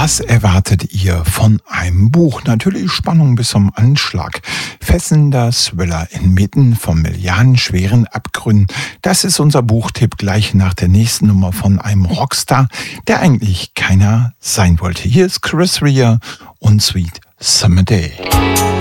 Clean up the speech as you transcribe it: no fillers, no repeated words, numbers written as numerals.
Was erwartet ihr von einem Buch? Natürlich Spannung bis zum Anschlag. Fesselnder Thriller inmitten von milliardenschweren Abgründen. Das ist unser Buchtipp gleich nach der nächsten Nummer von einem Rockstar, der eigentlich keiner sein wollte. Hier ist Chris Rea und Sweet Summer Day.